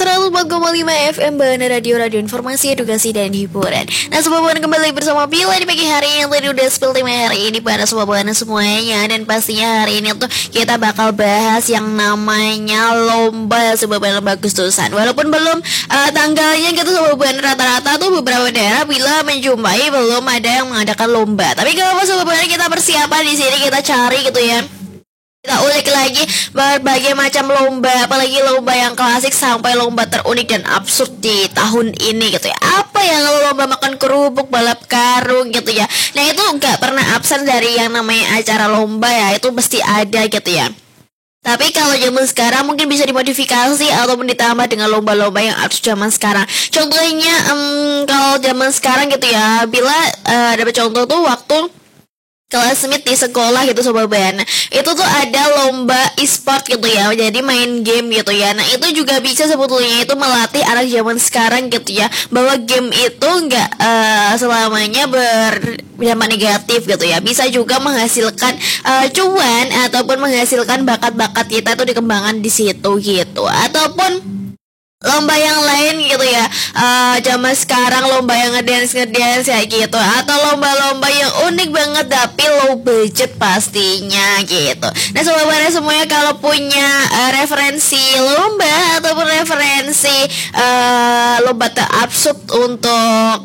104,5 FM Bana Radio Informasi, Edukasi, dan Hiburan. Nah, Sobat Bana kembali bersama Bila di pagi hari ini. Yang tadi udah spill tema hari ini pada Sobat Bana semuanya. Dan pastinya hari ini tuh kita bakal bahas yang namanya lomba Sobat Bana Agustusan. Walaupun belum tanggalnya gitu Sobat Bana, rata-rata tuh beberapa daerah bila menjumpai belum ada yang mengadakan lomba. Tapi kalau Sobat Bana kita persiapan di sini, kita cari gitu ya. Kita ulik lagi berbagai macam lomba, apalagi lomba yang klasik sampai lomba terunik dan absurd di tahun ini gitu ya. Apa yang lomba makan kerupuk, balap karung gitu ya. Nah itu nggak pernah absen dari yang namanya acara lomba ya, itu pasti ada gitu ya. Tapi kalau zaman sekarang mungkin bisa dimodifikasi ataupun ditambah dengan lomba-lomba yang absurd zaman sekarang. Contohnya kalau zaman sekarang gitu ya, bila dapat contoh tuh waktu kelas meet di sekolah gitu Sobat Bana, itu tuh ada lomba e-sport gitu ya, jadi main game gitu ya. Nah itu juga bisa sebetulnya itu melatih anak zaman sekarang gitu ya, bahwa game itu nggak selamanya berdampak negatif gitu ya, bisa juga menghasilkan cuan ataupun menghasilkan bakat-bakat kita tuh dikembangkan di situ gitu. Ataupun lomba yang lain gitu ya, zaman sekarang lomba yang ngedance kayak gitu, atau lomba-lomba yang unik banget tapi low budget pastinya gitu. Nah Sobat Bana semuanya kalau punya referensi lomba ataupun referensi lomba terabsurd untuk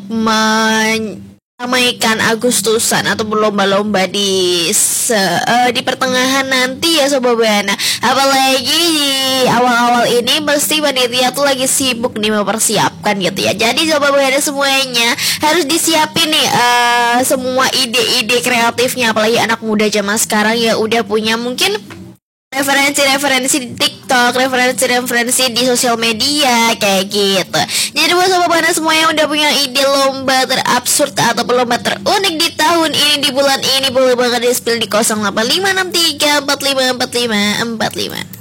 meramaikan Agustusan atau lomba-lomba di pertengahan nanti ya Sobat Bana. Apalagi di awal-awal ini mesti panitia tuh lagi sibuk nih mempersiapkan gitu ya. Jadi Sobat Bana semuanya harus disiapin nih semua ide-ide kreatifnya, apalagi anak muda zaman sekarang ya udah punya mungkin referensi-referensi di TikTok, referensi-referensi di sosial media kayak gitu. Jadi buat Sobat Bana semua yang udah punya ide lomba terabsurd atau lomba terunik di tahun ini, di bulan ini, boleh banget di spill di 085634545455.